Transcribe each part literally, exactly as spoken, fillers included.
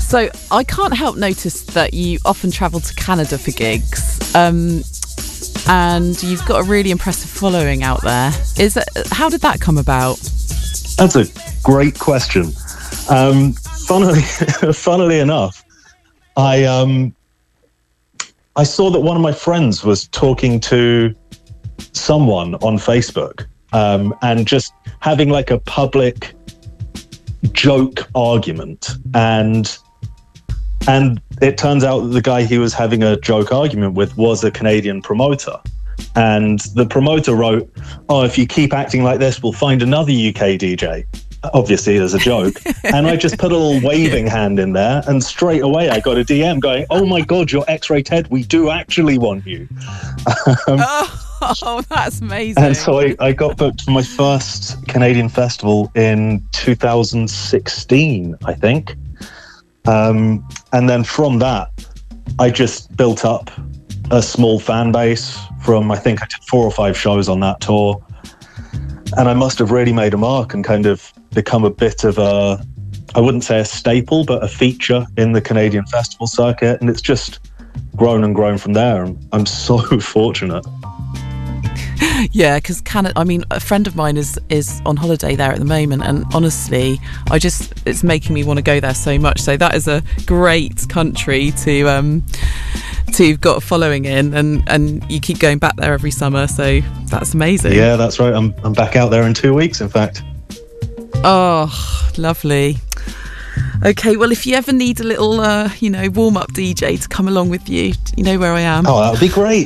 So I can't help notice that you often travel to Canada for gigs, um, and you've got a really impressive following out there. Is it, how did that come about? That's a great question. Um, funnily, funnily enough, I um, I saw that one of my friends was talking to someone on Facebook, um, and just having like a public joke argument, and and it turns out that the guy he was having a joke argument with was a Canadian promoter, and the promoter wrote, "Oh, if you keep acting like this, we'll find another U K D J." Obviously as a joke. And I just put a little waving hand in there, and straight away I got a D M going, "Oh my God, you're X-Ray Ted. We do actually want you." Um, oh, that's amazing. And so I, I got booked for my first Canadian festival in two thousand sixteen, I think. Um, and then from that, I just built up a small fan base from, I think I did four or five shows on that tour. And I must have really made a mark and kind of become a bit of a, I wouldn't say a staple, but a feature in the Canadian festival circuit. And it's just grown and grown from there. And I'm so fortunate. Yeah, because Canada, I mean, a friend of mine is is on holiday there at the moment, and honestly, I just, it's making me want to go there so much. So that is a great country to um to have got a following in, and and you keep going back there every summer, so that's amazing. Yeah, that's right. I'm I'm back out there in two weeks, in fact. Oh, lovely. Okay, well, if you ever need a little, uh, you know, warm-up D J to come along with you, you know where I am. Oh, that would be great.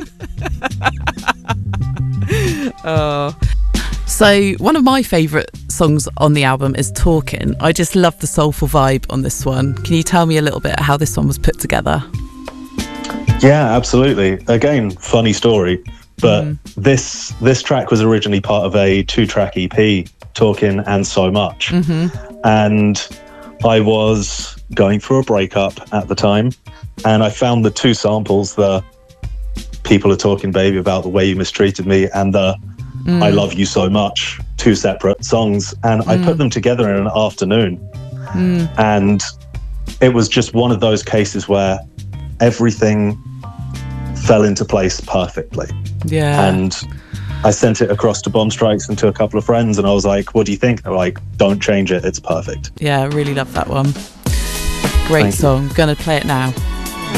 Oh. So one of my favourite songs on the album is Talkin'. I just love the soulful vibe on this one. Can you tell me a little bit how this one was put together? Yeah, absolutely. Again, funny story, but mm. this this track was originally part of a two-track E P, Talkin' and So Much. Mm-hmm. And I was going through a breakup at the time, and I found the two samples, the People Are Talking Baby about the way you mistreated me, and the mm. I Love You So Much, two separate songs, and mm. I put them together in an afternoon. Mm. And it was just one of those cases where everything fell into place perfectly. Yeah. And I sent it across to Bomb Strikes and to a couple of friends, and I was like, "What do you think?" They're like, "Don't change it, it's perfect." Yeah, I really love that one. Great Thank song. You. Gonna play it now.